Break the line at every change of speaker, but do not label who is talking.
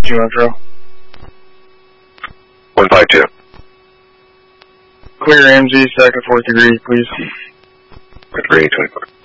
2 intro.
152.
Clear MG, second 4th degree, please.
324.